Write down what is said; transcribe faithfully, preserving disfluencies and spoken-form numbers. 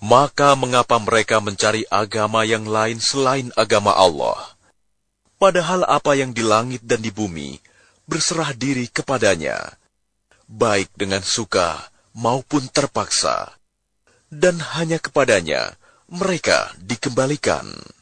Maka mengapa mereka mencari agama yang lain selain agama Allah? Padahal apa yang di langit dan di bumi berserah diri kepadanya, baik dengan suka maupun terpaksa, dan hanya kepadanya mereka dikembalikan.